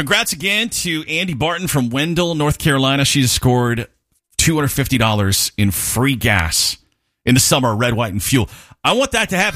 Congrats again to Andy Barton from Wendell, North Carolina. She's scored $250 in free gas in the summer, red, white, and fuel. I want that to happen.